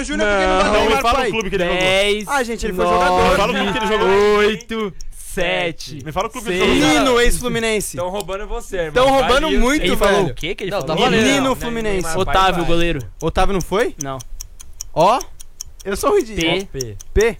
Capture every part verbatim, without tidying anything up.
Vinícius Júnior porque não Não, bateu o me Neymar, fala pai. o clube que ele jogou. dez. Ah, gente, ele foi nove, jogador. Me fala o clube que ele jogou. oito, sete. Me fala o clube que ele seis. jogou. Menino, ex-Fluminense. Estão roubando você, irmão. Estão roubando Valia- muito, Ele velho. falou o quê que ele Não, falou? tá valendo. Menino Não, Fluminense. Neymar, Otávio, vai, goleiro. Otávio não foi? Não. Ó, eu sou ruim de... P. P. P.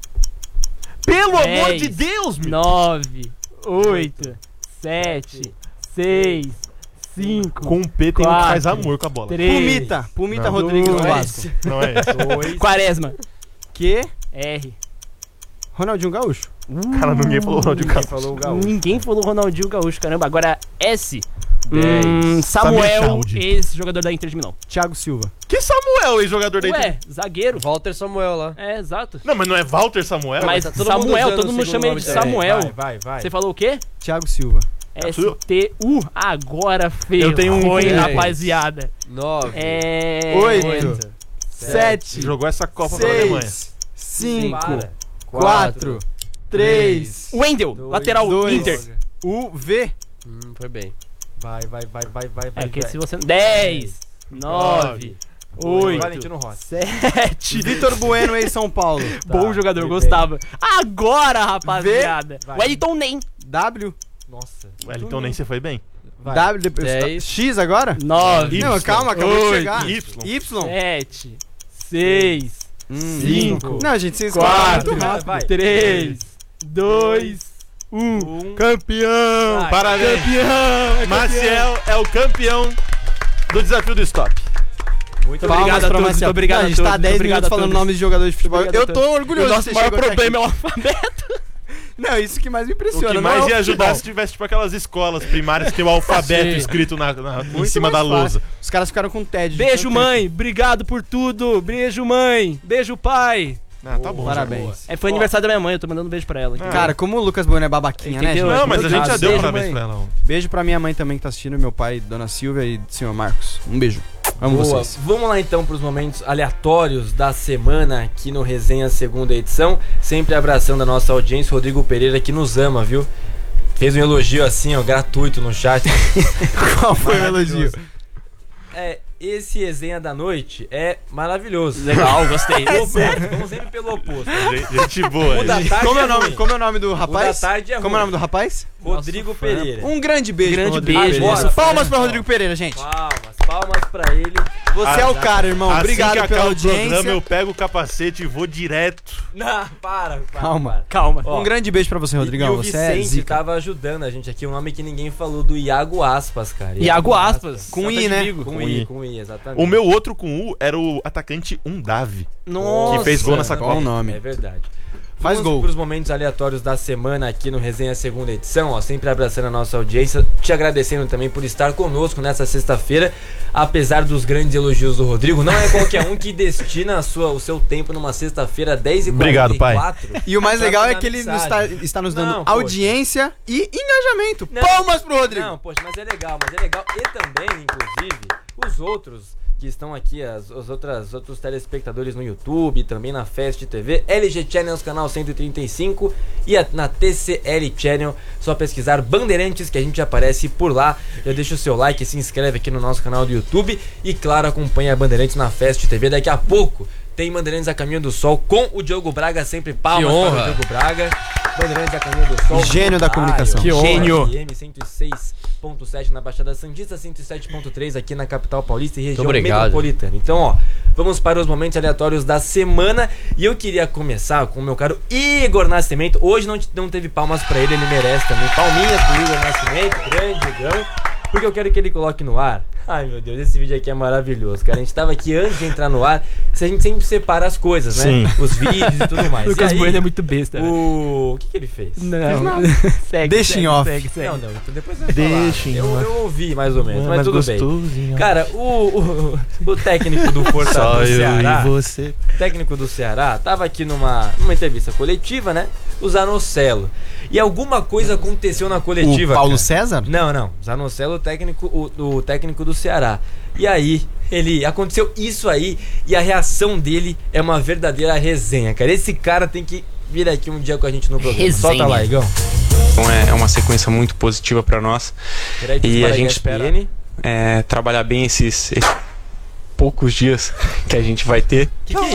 Pelo dez, amor de Deus, meu. nove, oito, sete, seis, cinco, Com o P tem um que quatro, faz amor com a bola. três, Pumita. Pumita Não. Rodrigues do Dois. Vasco. Não é esse. dois. Quaresma. Que? R. Ronaldinho Gaúcho. Cara, ninguém falou Ronaldinho Ninguém Gaúcho. falou o Gaúcho. Ninguém falou Ronaldinho Gaúcho, caramba. Agora S. dez. Hum, Samir Samuel, Chaldi. ex-jogador da Inter de Milão. Thiago Silva. Que Samuel, ex-jogador da Inter? Ué, zagueiro. Walter Samuel lá. É, exato. Não, mas não é Walter Samuel? Mas tá todo mundo Samuel, usando todo o mundo segundo chama ele nome de também. Samuel. Vai, vai, vai. Você falou o quê? Thiago Silva. S T U. Agora ferrou, Eu tenho um com hein, dez. rapaziada. nove. É... Oito. Sete. Jogou essa Copa pra Alemanha. Seis. Cinco. Para. Quatro. Três. Wendel, Dois, lateral, dois. Inter. U V. Hum, foi bem. Vai, vai, vai, vai, vai, É vai. que vai. se você... dez, nove, oito, Valentino Rossi. sete... Vitor Bueno, ex-São Paulo. Bom jogador, foi gostava. Agora, rapaziada. Vai. Wellington Nem. W. Nossa. Wellington nem você foi bem. Vai. W. depois- Dez. X agora? nove, Não, calma, acabou de Oito. chegar. Y. Y. sete, seis, Hum. cinco, Não, gente, vocês quatro, muito rápido. Vai. três, dois, um. Um. Campeão! Vai. Parabéns. Campeão! é Maciel é o campeão do desafio do stop. Muito Palmas obrigado. a pra todos, Marcelo. muito obrigado Não, a a gente tá há todos, dez muito obrigado minutos a falando todos. nomes de jogadores de futebol. Obrigado a Eu tô todos. orgulhoso O de nosso você maior chegou até problema aqui. é o alfabeto. Não, isso que mais me O impressiona. que não mais é o ia ajudar futebol. se tivesse tipo aquelas escolas primárias que tem o alfabeto Sim. escrito na, na- em Muito cima da mais lousa. fácil. Os caras ficaram com tédio. de Beijo, tanto mãe. Obrigado por tudo. Beijo, mãe. Beijo, pai. Ah, tá bom. tempo. Parabéns. É, foi aniversário da minha mãe, eu tô mandando um beijo pra ela. Ah. Cara, como o Lucas Bueno é babaquinha, né, Entendeu? gente? Não, mas a gente já deu Beijo, parabéns mãe. pra ela ontem. Beijo pra minha mãe também que tá assistindo, meu pai, Dona Silvia e senhor Marcos. Um beijo. Amo Boa. vocês. Vamos lá então pros momentos aleatórios da semana aqui no Resenha Segunda Edição. Sempre abraçando a nossa audiência, Rodrigo Pereira que nos ama, viu? Fez um elogio assim, ó, gratuito no chat. Qual foi o Maravilhoso. elogio? É, esse Resenha da Noite é maravilhoso. Legal, gostei. O oposto, vamos sempre pelo oposto. Gente, gente boa. O da gente. tarde Como é, o é nome, ruim. como é o nome do rapaz? O da tarde é Como é o ruim. nome do rapaz? Rodrigo Nossa, Pereira. Um grande beijo Grande pro Rodrigo beijo. Pereira. Agora, Palmas é. pro Rodrigo Pereira, gente. Palmas, palmas pra ele. Você é o cara, irmão. Assim Obrigado que pela acaba o programa, audiência. eu pego o capacete e vou direto. Não, para, para. Calma. para. Calma. Ó, Um grande beijo pra você, Rodrigão. E, e o você é Vicente zica. tava ajudando a gente aqui, um nome que ninguém falou, do Iago Aspas, cara. Iago Aspas. Com Celta I, de né? Vigo. Com Com I, I. com I, exatamente. O meu outro com U era o atacante Undav. Nossa. Que fez gol nessa Qual o Copa. nome? É verdade. Faz Vamos gol. para os momentos aleatórios da semana aqui no Resenha Segunda Edição, ó, sempre abraçando a nossa audiência, te agradecendo também por estar conosco nessa sexta-feira, apesar dos grandes elogios do Rodrigo, não é qualquer um que destina a sua, o seu tempo numa sexta-feira dez e quarenta e quatro. Obrigado, E o mais pra legal é mandar que ele mensagem. está, está nos dando Não, poxa. audiência e engajamento. Não. Palmas pro Rodrigo. Não, poxa, mas é legal, mas é legal. E também, inclusive, os outros que estão aqui, as, os outras, outros telespectadores no YouTube, também na Fast T V, L G Channels, canal cento e trinta e cinco, e a, na T C L Channel, só pesquisar Bandeirantes que a gente aparece por lá. Já deixa o seu like, se inscreve aqui no nosso canal do YouTube e, claro, acompanha a Bandeirantes na Fast T V. Daqui a pouco tem Bandeirantes a Caminho do Sol com o Diogo Braga, sempre palmas Que honra. para o Diogo Braga. Bandeirantes a Caminho do Sol. Gênio da Raio, comunicação. Que honra. Gênio. F M cento e seis ponto sete na Baixada Santista, cento e sete ponto três aqui na capital paulista e região obrigado. metropolitana. Então, ó, vamos para os momentos aleatórios da semana. E eu queria começar com o meu caro Igor Nascimento. Hoje não, não teve palmas pra ele, ele merece também. Palminhas pro Igor Nascimento, grande Igão. Porque eu quero que ele coloque no ar. Ai, meu Deus, esse vídeo aqui é maravilhoso, cara. A gente tava aqui antes de entrar no ar. A gente sempre separa as coisas, né? Sim. Os vídeos e tudo mais. Lucas e aí, Bueno é muito besta, né? o... o que que ele fez? Não, segue, Deixa segue, em off. segue, segue. Não, não, então depois vai Deixa falar. em Eu, off. eu ouvi mais ou menos, É, mas, mas tudo bem. gostosinho. Cara, o, o, o técnico do Fortaleza Só do eu Ceará, e você. técnico do Ceará, tava aqui numa, numa entrevista coletiva, né? O Zanocelo. E alguma coisa aconteceu na coletiva. O Paulo cara. César? Não, não. Zanocelo, o técnico, o, o técnico do Ceará. E aí, ele aconteceu isso aí e a reação dele é uma verdadeira resenha, cara. Esse cara tem que vir aqui um dia com a gente no programa. Resenha. Solta lá, Igão. Então é, é uma sequência muito positiva para nós. Créditos E para a gente E S P N. espera é, trabalhar bem esses, esses poucos dias que a gente vai ter. Que que é